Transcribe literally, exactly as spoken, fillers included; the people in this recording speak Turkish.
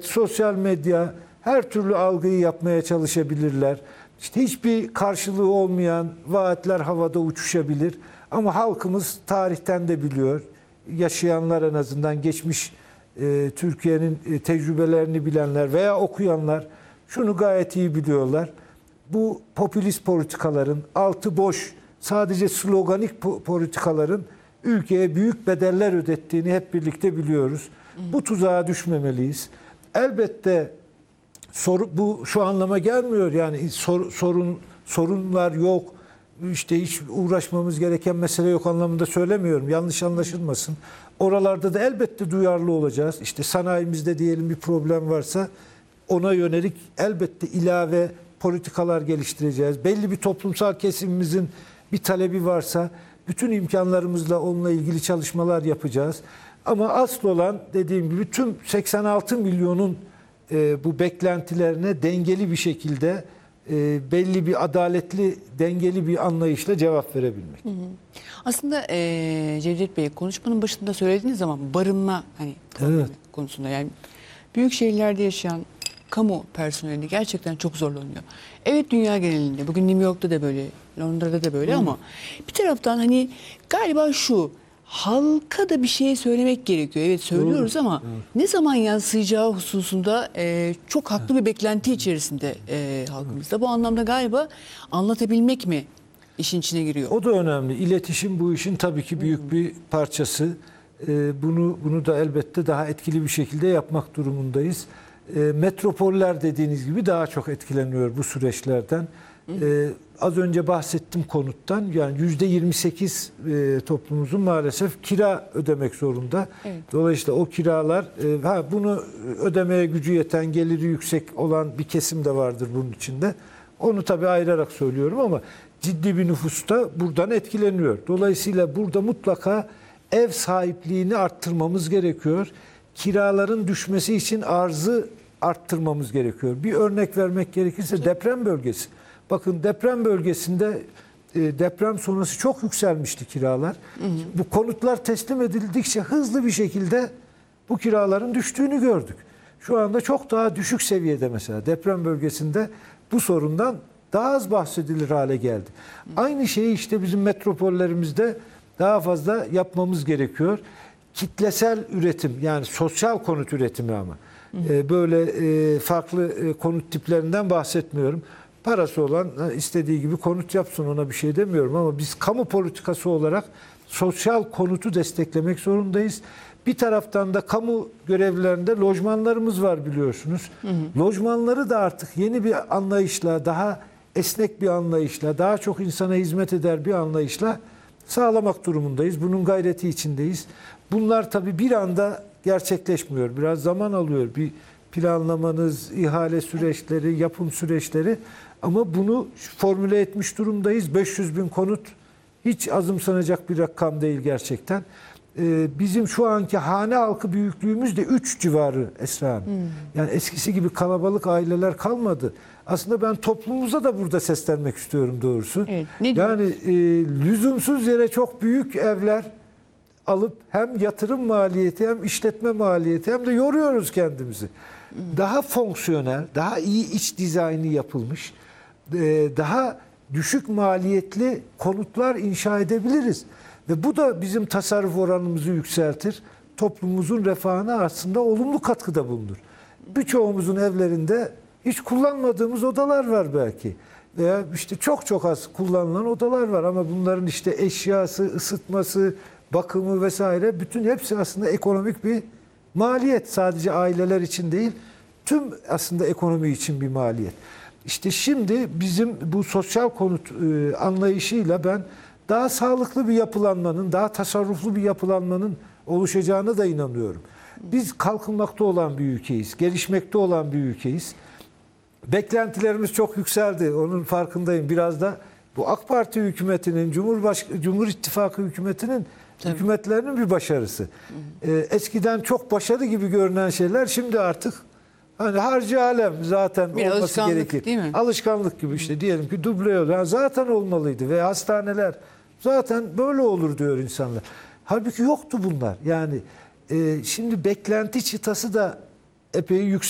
internet, sosyal medya her türlü algıyı yapmaya çalışabilirler. İşte hiçbir karşılığı olmayan vaatler havada uçuşabilir. Ama halkımız tarihten de biliyor. Yaşayanlar en azından geçmiş e, Türkiye'nin e, tecrübelerini bilenler veya okuyanlar şunu gayet iyi biliyorlar. Bu popülist politikaların, altı boş, sadece sloganik politikaların ülkeye büyük bedeller ödettiğini hep birlikte biliyoruz. Bu tuzağa düşmemeliyiz. Elbette soru, bu şu anlama gelmiyor. Yani sor, sorun sorunlar yok. İşte hiç uğraşmamız gereken mesele yok anlamında söylemiyorum. Yanlış anlaşılmasın. Oralarda da elbette duyarlı olacağız. İşte sanayimizde diyelim bir problem varsa ona yönelik elbette ilave politikalar geliştireceğiz. Belli bir toplumsal kesimimizin bir talebi varsa bütün imkanlarımızla onunla ilgili çalışmalar yapacağız. Ama asıl olan dediğim gibi tüm seksen altı milyonun e, bu beklentilerine dengeli bir şekilde e, belli bir adaletli, dengeli bir anlayışla cevap verebilmek. Hı hı. Aslında e, Cevdet Bey konuşmanın başında söylediğiniz zaman barınma hani evet. konusunda yani büyük şehirlerde yaşayan kamu personeli gerçekten çok zorlanıyor. Evet dünya genelinde bugün New York'ta da böyle, Londra'da da böyle Hı. ama bir taraftan hani galiba şu halka da bir şey söylemek gerekiyor. Evet söylüyoruz Doğru. ama evet. ne zaman yansıyacağı hususunda e, çok haklı bir beklenti içerisinde e, halkımızda. Bu anlamda galiba anlatabilmek mi işin içine giriyor? O da önemli. İletişim bu işin tabii ki büyük bir parçası. E, bunu bunu da elbette daha etkili bir şekilde yapmak durumundayız. E, metropoller dediğiniz gibi daha çok etkileniyor bu süreçlerden. Ee, az önce bahsettim konuttan. Yani yüzde yirmi sekiz e, toplumumuzun maalesef kira ödemek zorunda. Evet. Dolayısıyla o kiralar, e, ha bunu ödemeye gücü yeten, geliri yüksek olan bir kesim de vardır bunun içinde. Onu tabii ayırarak söylüyorum ama ciddi bir nüfus da buradan etkileniyor. Dolayısıyla burada mutlaka ev sahipliğini arttırmamız gerekiyor. Kiraların düşmesi için arzı arttırmamız gerekiyor. Bir örnek vermek gerekirse deprem bölgesi. Bakın deprem bölgesinde e, deprem sonrası çok yükselmişti kiralar. Hı hı. Bu konutlar teslim edildikçe hızlı bir şekilde bu kiraların düştüğünü gördük. Şu anda çok daha düşük seviyede mesela deprem bölgesinde bu sorundan daha az bahsedilir hale geldi. Hı. Aynı şeyi işte bizim metropollerimizde daha fazla yapmamız gerekiyor. Kitlesel üretim yani sosyal konut üretimi ama. Hı hı. E, böyle e, farklı e, konut tiplerinden bahsetmiyorum. Parası olan istediği gibi konut yapsın ona bir şey demiyorum ama biz kamu politikası olarak sosyal konutu desteklemek zorundayız. Bir taraftan da kamu görevlilerinde lojmanlarımız var biliyorsunuz. Hı hı. Lojmanları da artık yeni bir anlayışla, daha esnek bir anlayışla, daha çok insana hizmet eder bir anlayışla sağlamak durumundayız. Bunun gayreti içindeyiz. Bunlar tabii bir anda gerçekleşmiyor. Biraz zaman alıyor. Bir planlamanız, ihale süreçleri, yapım süreçleri ama bunu formüle etmiş durumdayız. beş yüz bin konut hiç azımsanacak bir rakam değil gerçekten. Ee, bizim şu anki hane halkı büyüklüğümüz de üç civarı Esra Hanım. Hmm. Yani eskisi gibi kalabalık aileler kalmadı. Aslında ben toplumumuza da burada seslenmek istiyorum doğrusu. Evet, yani e, lüzumsuz yere çok büyük evler alıp hem yatırım maliyeti hem işletme maliyeti hem de yoruyoruz kendimizi. Daha fonksiyonel, daha iyi iç dizaynı yapılmış, daha düşük maliyetli konutlar inşa edebiliriz. Ve bu da bizim tasarruf oranımızı yükseltir. Toplumumuzun refahına aslında olumlu katkıda bulunur. Birçoğumuzun evlerinde hiç kullanmadığımız odalar var belki. Veya işte çok çok az kullanılan odalar var ama bunların işte eşyası, ısıtması, bakımı vesaire bütün hepsi aslında ekonomik bir maliyet. Sadece aileler için değil, tüm aslında ekonomi için bir maliyet. İşte şimdi bizim bu sosyal konut e, anlayışıyla ben daha sağlıklı bir yapılanmanın, daha tasarruflu bir yapılanmanın oluşacağına da inanıyorum. Biz kalkınmakta olan bir ülkeyiz, gelişmekte olan bir ülkeyiz. Beklentilerimiz çok yükseldi, onun farkındayım. Biraz da bu AK Parti hükümetinin, Cumhurbaş Cumhur İttifakı hükümetinin Tabii. hükümetlerinin bir başarısı. Ee, eskiden çok başarı gibi görünen şeyler şimdi artık hani harcı alem zaten bir olması gerekir. Değil mi? Alışkanlık gibi işte diyelim ki duble yol. Yani zaten olmalıydı ve hastaneler zaten böyle olur diyor insanlar. Halbuki yoktu bunlar. Yani e, şimdi beklenti çıtası da epey yüksek.